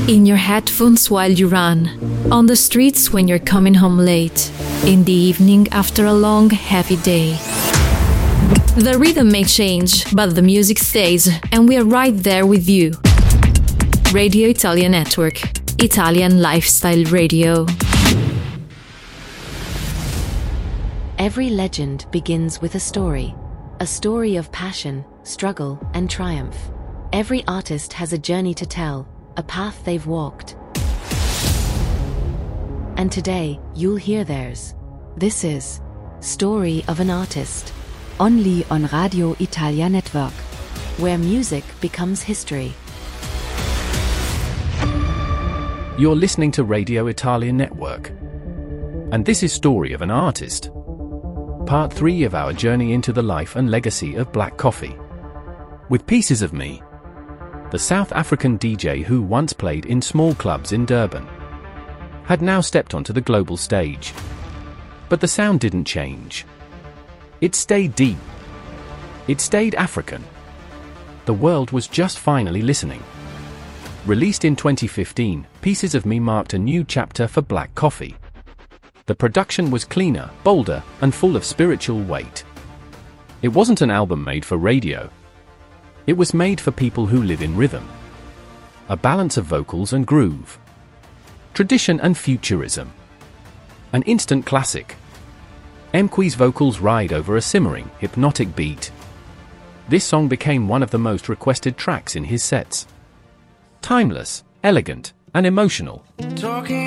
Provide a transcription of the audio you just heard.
In your headphones while you run, on the streets when you're coming home late, in the evening after a long, heavy day. The rhythm may change, but the music stays, and we are right there with you. Radio Italia Network, Italian Lifestyle Radio. Every legend begins with a story of passion, struggle, and triumph. Every artist has a journey to tell, a path they've walked. And today, you'll hear theirs. This is Story of an Artist, only on Radio Italia Network, where music becomes history. You're listening to Radio Italia Network, and this is Story of an Artist, part 3 of our journey into the life and legacy of Black Coffee. With Pieces of Me, the South African DJ who once played in small clubs in Durban, had now stepped onto the global stage. But the sound didn't change. It stayed deep. It stayed African. The world was just finally listening. Released in 2015, Pieces of Me marked a new chapter for Black Coffee. The production was cleaner, bolder, and full of spiritual weight. It wasn't an album made for radio. It was made for people who live in rhythm. A balance of vocals and groove. Tradition and futurism. An instant classic. Mkwee's vocals ride over a simmering, hypnotic beat. This song became one of the most requested tracks in his sets. Timeless, elegant, and emotional.